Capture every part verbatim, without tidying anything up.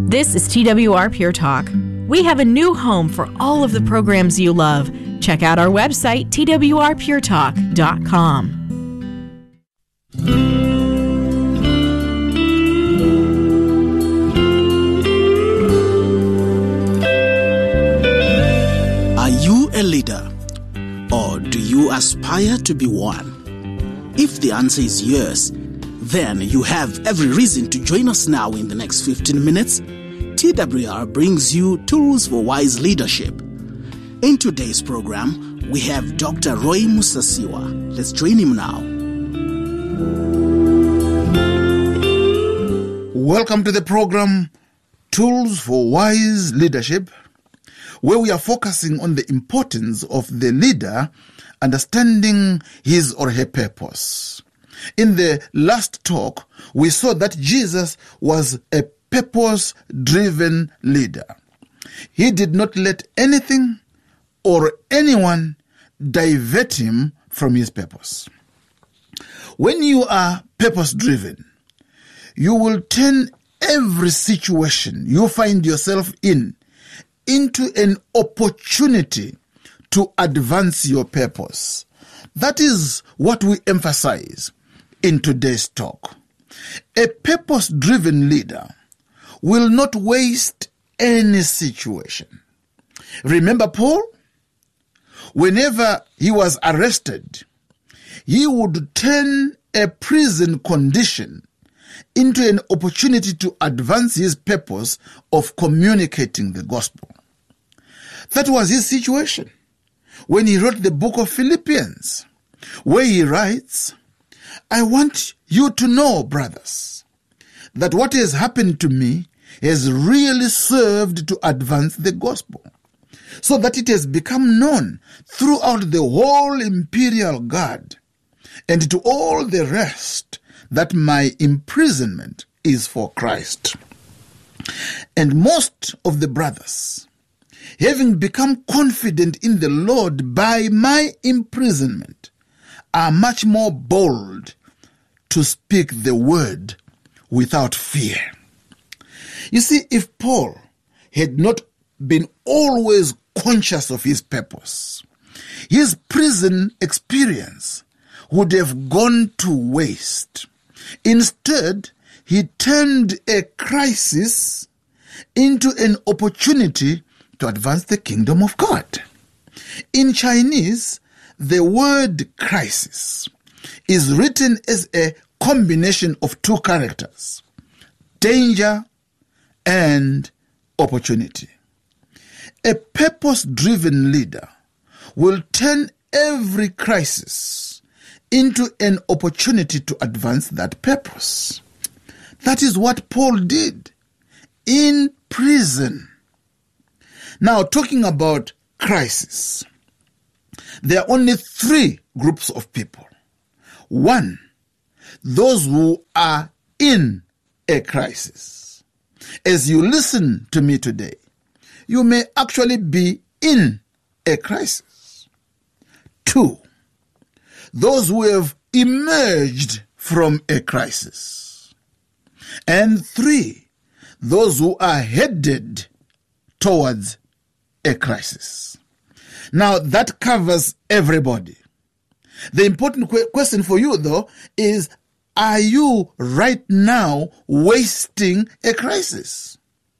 This is T W R Pure Talk. We have a new home for all of the programs you love. Check out our website, T W R pure talk dot com. Are you a leader, or do you aspire to be one? If the answer is yes, then you have every reason to join us now in the next fifteen minutes. T W R brings you Tools for Wise Leadership. In today's program, we have Doctor Roy Musasiwa. Let's join him now. Welcome to the program, Tools for Wise Leadership, where we are focusing on the importance of the leader understanding his or her purpose. In the last talk, we saw that Jesus was a purpose-driven leader. He did not let anything or anyone divert him from his purpose. When you are purpose-driven, you will turn every situation you find yourself in into an opportunity to advance your purpose. That is what we emphasize in today's talk. A purpose-driven leader will not waste any situation. Remember Paul? Whenever he was arrested, he would turn a prison condition into an opportunity to advance his purpose of communicating the gospel. That was his situation when he wrote the book of Philippians, where he writes, I want you to know, brothers, that what has happened to me has really served to advance the gospel, so that it has become known throughout the whole imperial guard and to all the rest that my imprisonment is for Christ. And most of the brothers, having become confident in the Lord by my imprisonment, are much more bold to speak the word without fear. You see, if Paul had not been always conscious of his purpose, his prison experience would have gone to waste. Instead, he turned a crisis into an opportunity to advance the kingdom of God. In Chinese, the word crisis is written as a combination of two characters, danger and opportunity. A purpose-driven leader will turn every crisis into an opportunity to advance that purpose. That is what Paul did in prison. Now, talking about crisis, there are only three groups of people. One, those who are in a crisis. As you listen to me today, you may actually be in a crisis. Two, those who have emerged from a crisis. And three, those who are headed towards a crisis. Now, that covers everybody. The important que- question for you, though, is, are you right now wasting a crisis?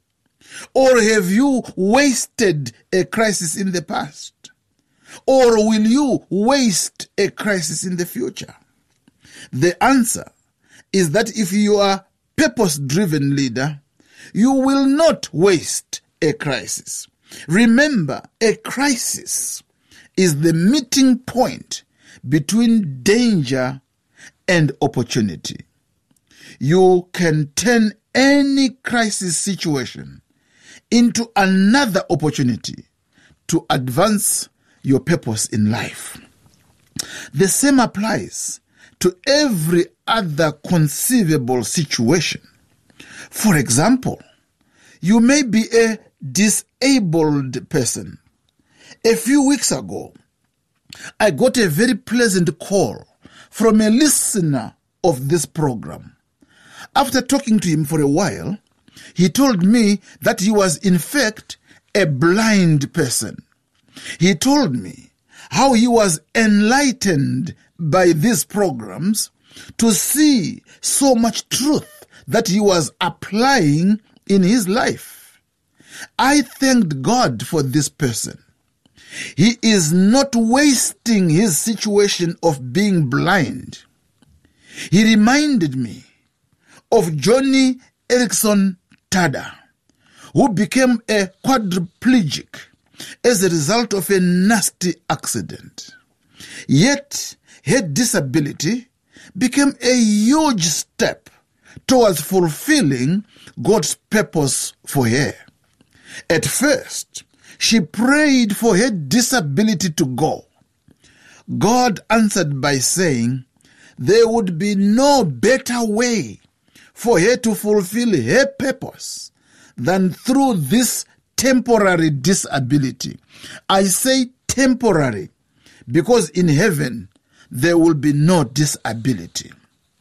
Or have you wasted a crisis in the past? Or will you waste a crisis in the future? The answer is that if you are a purpose-driven leader, you will not waste a crisis. Remember, a crisis is the meeting point between danger and opportunity. You can turn any crisis situation into another opportunity to advance your purpose in life. The same applies to every other conceivable situation. For example, you may be a disabled person. A few weeks ago, I got a very pleasant call from a listener of this program. After talking to him for a while, he told me that he was in fact a blind person. He told me how he was enlightened by these programs to see so much truth that he was applying in his life. I thanked God for this person. He is not wasting his situation of being blind. He reminded me of Johnny Erickson Tada, who became a quadriplegic as a result of a nasty accident. Yet, her disability became a huge step towards fulfilling God's purpose for her. At first, she prayed for her disability to go. God answered by saying there would be no better way for her to fulfill her purpose than through this temporary disability. I say temporary because in heaven there will be no disability.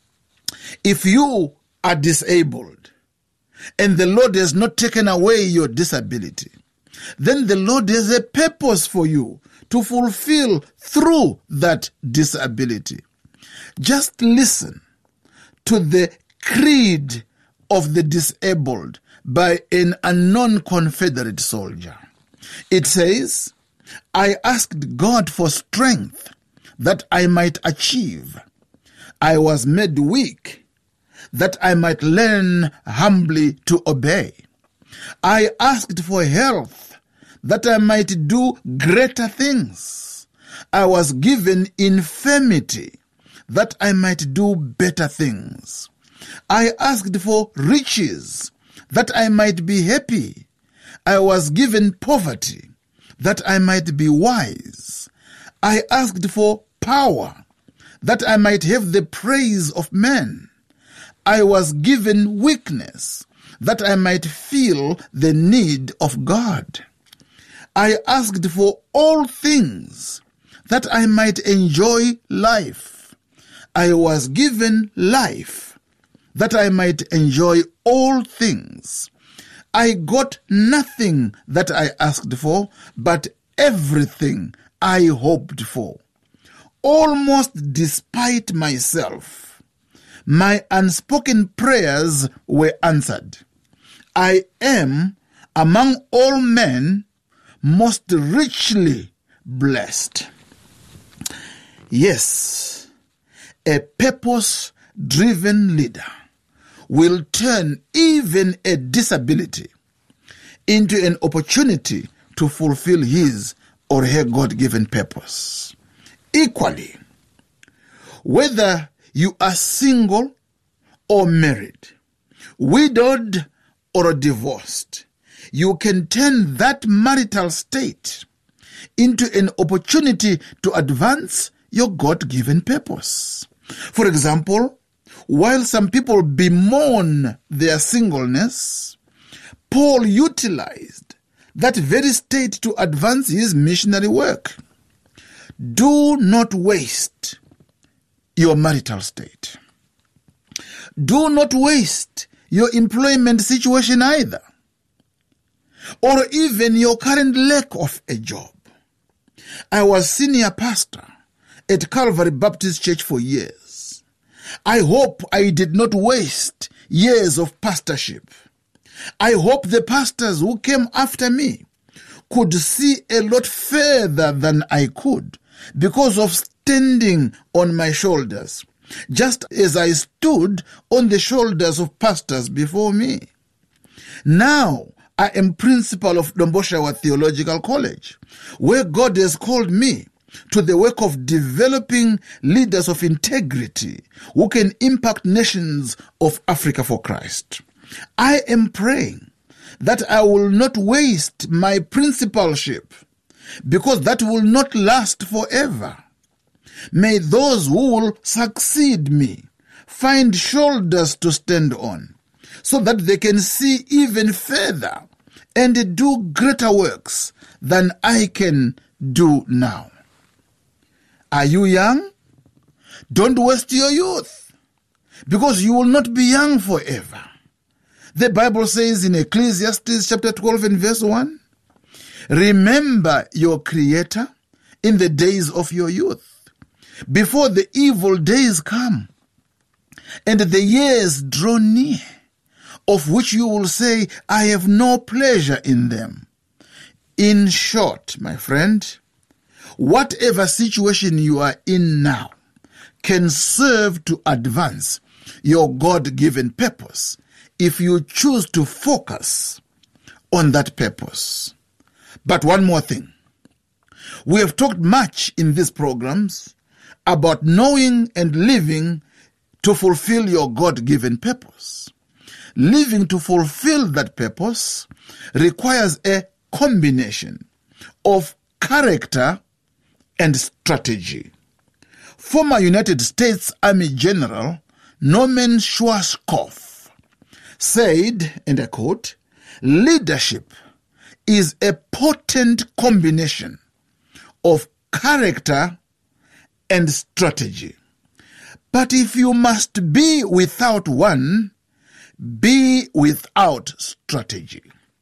If you are disabled and the Lord has not taken away your disability, then the Lord has a purpose for you to fulfill through that disability. Just listen to the creed of the disabled by an unknown Confederate soldier. It says, I asked God for strength that I might achieve. I was made weak that I might learn humbly to obey. I asked for health that I might do greater things. I was given infirmity that I might do better things. I asked for riches that I might be happy. I was given poverty that I might be wise. I asked for power that I might have the praise of men. I was given weakness that I might feel the need of God. I asked for all things that I might enjoy life. I was given life that I might enjoy all things. I got nothing that I asked for, but everything I hoped for. Almost despite myself, my unspoken prayers were answered. I am, among all men, most richly blessed. Yes, a purpose-driven leader will turn even a disability into an opportunity to fulfill his or her God-given purpose. Equally, whether you are single or married, widowed or divorced, you can turn that marital state into an opportunity to advance your God-given purpose. For example, while some people bemoan their singleness, Paul utilized that very state to advance his missionary work. Do not waste your marital state. Do not waste your employment situation either, or even your current lack of a job. I was senior pastor at Calvary Baptist Church for years. I hope I did not waste years of pastorship. I hope the pastors who came after me could see a lot further than I could because of standing on my shoulders, just as I stood on the shoulders of pastors before me. Now, I am principal of Domboshawa Theological College, where God has called me to the work of developing leaders of integrity who can impact nations of Africa for Christ. I am praying that I will not waste my principalship, because that will not last forever. May those who will succeed me find shoulders to stand on, so that they can see even further and do greater works than I can do now. Are you young? Don't waste your youth, because you will not be young forever. The Bible says in Ecclesiastes chapter twelve and verse one, remember your Creator in the days of your youth, before the evil days come, and the years draw near, of which you will say, I have no pleasure in them. In short, my friend, whatever situation you are in now can serve to advance your God-given purpose if you choose to focus on that purpose. But one more thing. We have talked much in these programs about knowing and living to fulfill your God-given purpose. Living to fulfill that purpose requires a combination of character and strategy. Former United States Army General Norman Schwarzkopf said, and I quote, leadership is a potent combination of character and strategy. But if you must be without one, be without strategy.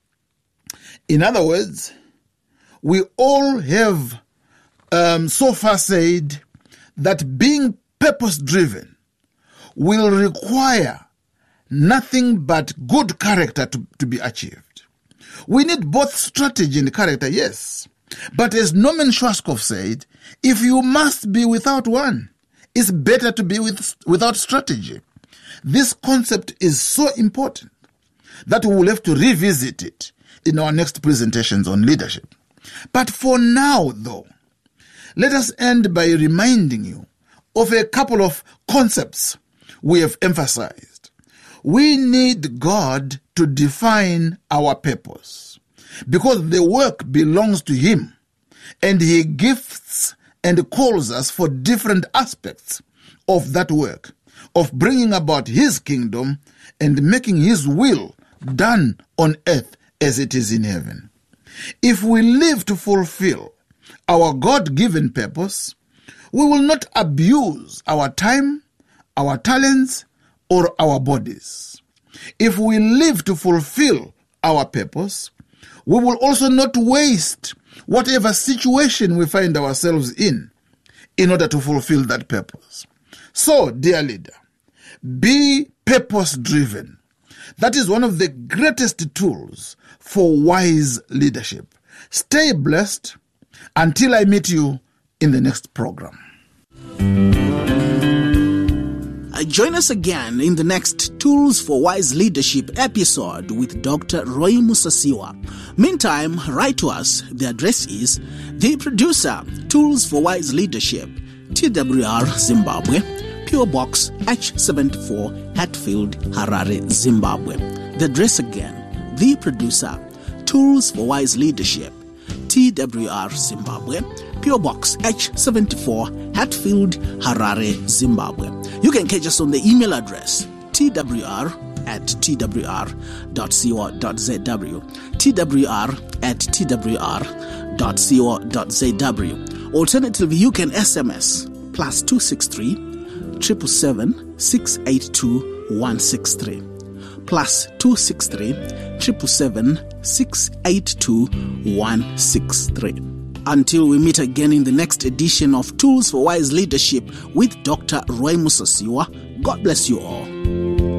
In other words, we all have um, so far said that being purpose-driven will require nothing but good character to, to be achieved. We need both strategy and character, yes. But as Norman Schwarzkopf said, if you must be without one, it's better to be with, without strategy. This concept is so important that we will have to revisit it in our next presentations on leadership. But for now, though, let us end by reminding you of a couple of concepts we have emphasized. We need God to define our purpose because the work belongs to Him, and He gifts and calls us for different aspects of that work, of bringing about His kingdom and making His will done on earth as it is in heaven. If we live to fulfill our God-given purpose, we will not abuse our time, our talents, or our bodies. If we live to fulfill our purpose, we will also not waste whatever situation we find ourselves in in order to fulfill that purpose. So, dear leader, be purpose-driven. That is one of the greatest tools for wise leadership. Stay blessed until I meet you in the next program. Join us again in the next Tools for Wise Leadership episode with Doctor Roy Musasiwa. Meantime, write to us. The address is The Producer, Tools for Wise Leadership, T W R, Zimbabwe, P O Box H seventy-four, Hatfield, Harare, Zimbabwe. The address again, The Producer, Tools for Wise Leadership, T W R, Zimbabwe, P O Box H seventy-four, Hatfield, Harare, Zimbabwe. You can catch us on the email address twr at twr dot co dot zw, twr at twr dot co dot zw. Alternatively, you can S M S plus two six three, seven seven seven, six eight two, one six three. Plus two six three, seven seven seven, six eight two, one six three. Until we meet again in the next edition of Tools for Wise Leadership with Doctor Roy Musasiwa, God bless you all.